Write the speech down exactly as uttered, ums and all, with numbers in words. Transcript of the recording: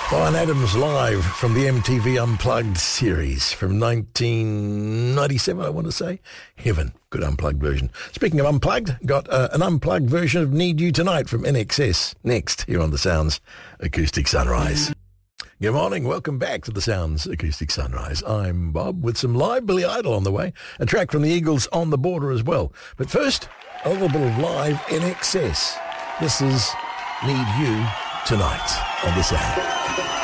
Bryan Adams live from the M T V Unplugged series from nineteen ninety-seven, I want to say. Heaven. Good unplugged version. Speaking of unplugged, got uh, an unplugged version of Need You Tonight from N X S next here on the Sounds Acoustic Sunrise. Good morning. Welcome back to the Sounds Acoustic Sunrise. I'm Bob with some live Billy Idol on the way. A track from the Eagles on the border as well. But first, a little bit of live N X S. This is Need You Tonight on the Sound.